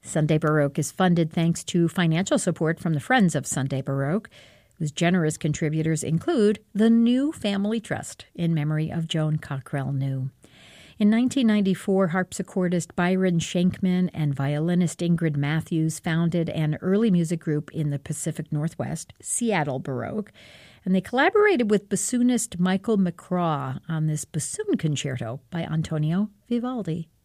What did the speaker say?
Sunday Baroque is funded thanks to financial support from the Friends of Sunday Baroque, whose generous contributors include the New Family Trust in memory of Joan Cockrell New. In 1994, harpsichordist Byron Shankman and violinist Ingrid Matthews founded an early music group in the Pacific Northwest, Seattle Baroque, and they collaborated with bassoonist Michael McCraw on this bassoon concerto by Antonio Vivaldi.